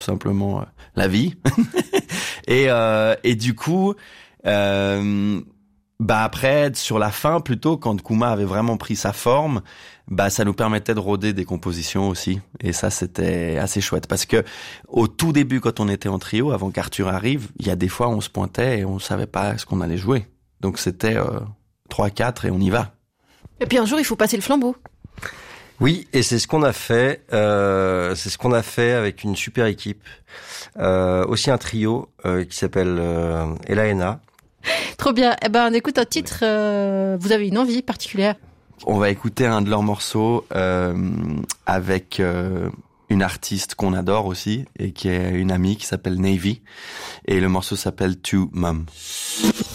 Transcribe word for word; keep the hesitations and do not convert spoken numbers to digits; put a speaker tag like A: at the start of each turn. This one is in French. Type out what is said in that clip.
A: tout simplement euh, la vie. et euh, et du coup, euh, bah après sur la fin plutôt, quand Kuma avait vraiment pris sa forme, bah ça nous permettait de rôder des compositions aussi. Et ça c'était assez chouette parce que au tout début, quand on était en trio, avant qu'Arthur arrive, il y a des fois on se pointait et on savait pas ce qu'on allait jouer. Donc c'était euh, trois quatre et on y va.
B: Et puis un jour il faut passer le flambeau.
C: Oui, et c'est ce qu'on a fait. Euh, c'est ce qu'on a fait avec une super équipe, euh, aussi un trio euh, qui s'appelle euh, Elaena.
B: Trop bien. Eh ben on écoute un titre. Euh, vous avez une envie particulière?
A: On va écouter un de leurs morceaux euh, avec euh, une artiste qu'on adore aussi et qui est une amie qui s'appelle Navy. Et le morceau s'appelle To Mum.